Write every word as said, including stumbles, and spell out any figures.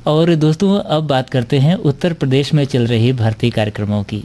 और दोस्तों अब बात करते हैं उत्तर प्रदेश में चल रही भर्ती कार्यक्रमों की।